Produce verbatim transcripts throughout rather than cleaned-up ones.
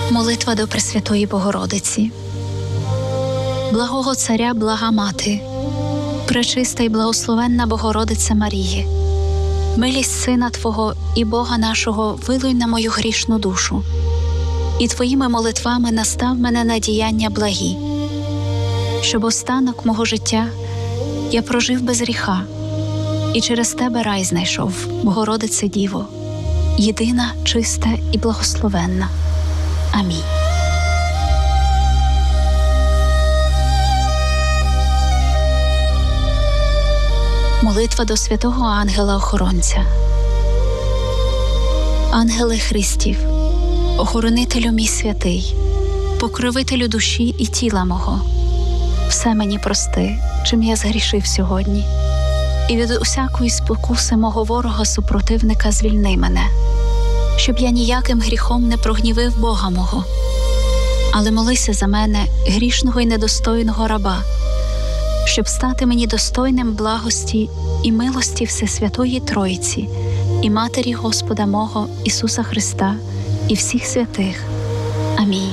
Молитва до Пресвятої Богородиці. Благого Царя, блага Мати, пречиста й благословенна Богородице Маріє, милість Сина Твого і Бога нашого вилуй на мою грішну душу, і Твоїми молитвами настав мене на діяння благі, щоб останок мого життя я прожив без гріха, і через Тебе рай знайшов, Богородице Діво, єдина, чиста і благословенна. Амінь. Молитва до святого ангела-охоронця. Ангеле Христів, охоронителю мій святий, покровителю душі і тіла мого, все мені прости, чим я згрішив сьогодні, і від усякої спокуси мого ворога-супротивника звільни мене, щоб я ніяким гріхом не прогнівив Бога мого. Але молися за мене, грішного і недостойного раба, щоб стати мені достойним благості і милості Всесвятої Тройці і Матері Господа мого Ісуса Христа і всіх святих. Амінь.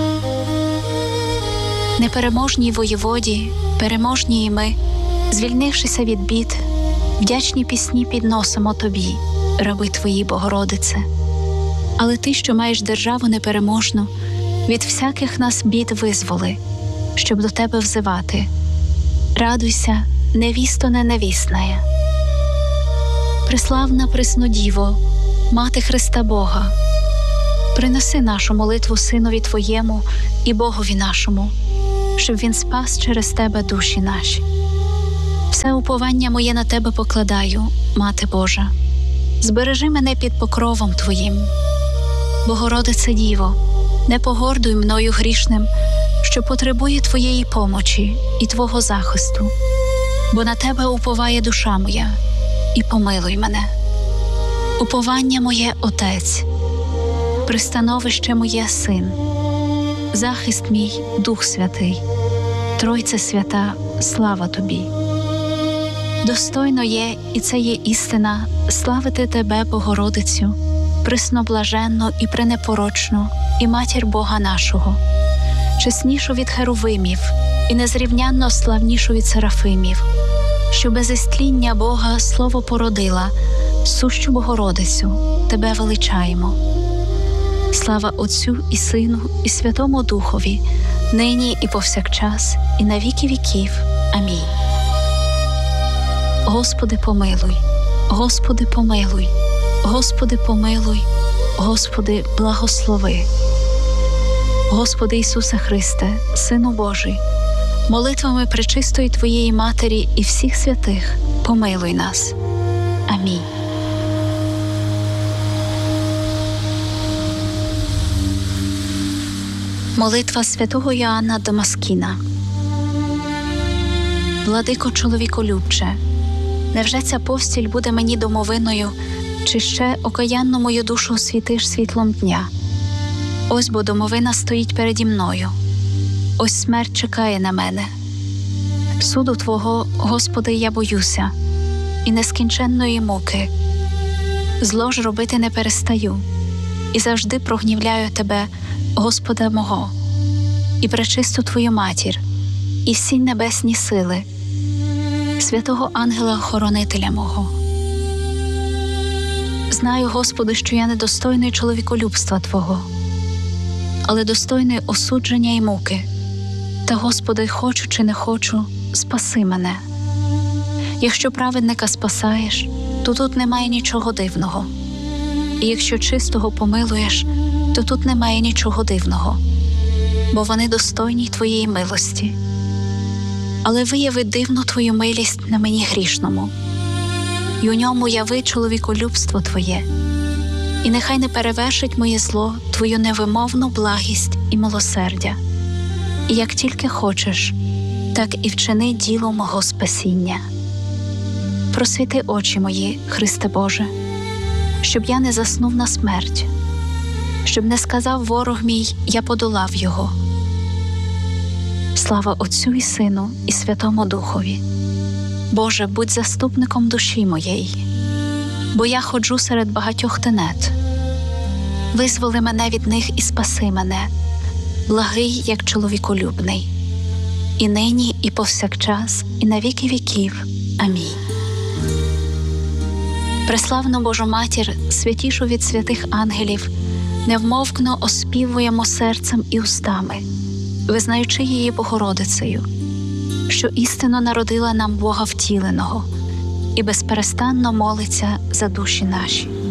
Непереможній воєводі, переможні і ми, звільнившися від бід, вдячні пісні підносимо Тобі, раби Твої, Богородице. Але Ти, що маєш державу непереможну, від всяких нас бід визволи, щоб до Тебе взивати. Радуйся, невісто ненавісная. Преславна Преснодіво, Мати Христа Бога, принеси нашу молитву Синові Твоєму і Богові нашому, щоб Він спас через Тебе душі наші. Все уповання моє на Тебе покладаю, Мати Божа. Збережи мене під покровом Твоїм. Богородице Діво, не погордуй мною грішним, що потребує Твоєї помочі і Твого захисту, бо на Тебе уповає душа моя, і помилуй мене. Уповання моє – Отець, пристановище моє – Син, захист мій – Дух Святий, Тройце Свята, слава Тобі. Достойно є, і це є істина, славити Тебе, Богородицю, пресноблаженну і пренепорочну, і Матір Бога нашого, чеснішу від херувимів і незрівнянно славнішу від серафимів, що без істління Бога слово породила, сущу Богородицю, Тебе величаємо. Слава Отцю і Сину і Святому Духові, нині і повсякчас, і на віки віків. Амінь. Господи, помилуй, Господи, помилуй, Господи, помилуй, Господи, благослови. Господи Ісусе Христе, Сину Божий, молитвами пречистої Твоєї Матері і всіх святих, помилуй нас. Амінь. Молитва святого Йоанна Дамаскіна. Владико чоловіколюбче, невже ця постіль буде мені домовиною, чи ще окаянну мою душу освітиш світлом дня? Ось бо домовина стоїть переді мною, ось смерть чекає на мене. Суду Твого, Господи, я боюся, і нескінченної муки. Зло ж робити не перестаю, і завжди прогнівляю Тебе, Господа мого, і пречисту Твою Матір, і всі небесні сили, святого ангела-охоронителя мого. Знаю, Господи, що я недостойний чоловіколюбства Твого, але достойний осудження і муки. Та, Господи, хочу чи не хочу, спаси мене. Якщо праведника спасаєш, то тут немає нічого дивного. І якщо чистого помилуєш, то тут немає нічого дивного, бо вони достойні Твоєї милості. Але вияви дивну Твою милість на мені грішному, і у ньому яви чоловіколюбство Твоє, і нехай не перевершить моє зло Твою невимовну благість і милосердя. І як тільки хочеш, так і вчини діло мого спасіння. Просвіти очі мої, Христе Боже, щоб я не заснув на смерть, щоб не сказав ворог мій, я подолав його. Слава Отцю і Сину і Святому Духові. Боже, будь заступником душі моєї, бо я ходжу серед багатьох тенет. Визволи мене від них і спаси мене, благий, як чоловіколюбний, і нині, і повсякчас, і на віки віків. Амінь. Преславну Божу Матір, святішу від святих ангелів, невмовкно оспівуємо серцем і устами, визнаючи її Богородицею, що істинно народила нам Бога втіленого і безперестанно молиться за душі наші.